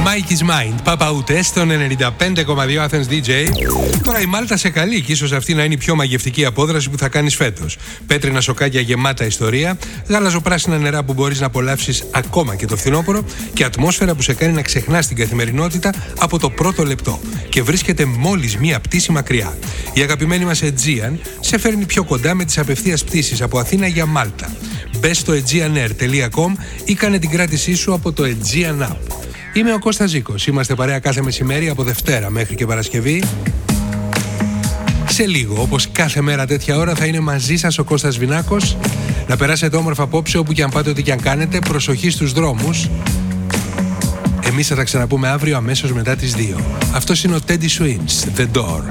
Mike is Mind, Papa Ute στον 95,2 Athens DJ. Τώρα η Μάλτα σε καλεί και ίσως αυτή να είναι η πιο μαγευτική απόδραση που θα κάνεις φέτος. Πέτρινα σοκάκια γεμάτα ιστορία, γαλαζοπράσινα νερά που μπορείς να απολαύσεις ακόμα και το φθινόπωρο και ατμόσφαιρα που σε κάνει να ξεχνάς την καθημερινότητα από το πρώτο λεπτό και βρίσκεται μόλις μία πτήση μακριά. Η αγαπημένη μας Aegean σε φέρνει πιο κοντά με τις απευθείας πτήσεις από Αθήνα για Μάλτα. Μπες στο aegeanair.com ή κάνε την κράτησή σου από το Aegean App. Είμαι ο Κώστας Ζήκος. Είμαστε παρέα κάθε μεσημέρι από Δευτέρα μέχρι και Παρασκευή. Σε λίγο, όπως κάθε μέρα τέτοια ώρα, θα είναι μαζί σας ο Κώστας Βινάκος. Να περάσετε όμορφα απόψε όπου και αν πάτε, ό,τι και αν κάνετε. Προσοχή στους δρόμους. Εμείς θα τα ξαναπούμε αύριο αμέσως μετά τις 2. Αυτός είναι ο Teddy Swims, The Door.